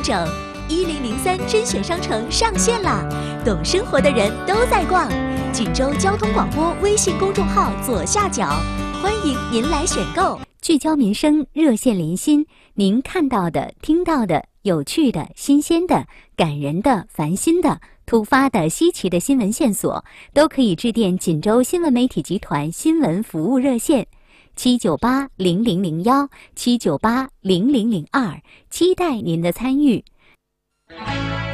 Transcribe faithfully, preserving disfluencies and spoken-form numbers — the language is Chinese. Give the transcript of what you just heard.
整。一零零三甄选商城上线啦！懂生活的人都在逛。锦州交通广播微信公众号左下角，欢迎您来选购。 聚焦民生，热线连心，您看到的、听到的、有趣的、新鲜的、感人的、烦心的、突发的、稀奇的新闻线索，都可以致电锦州新闻媒体集团新闻服务热线七九八零零零幺七九八零零零二，期待您的参与。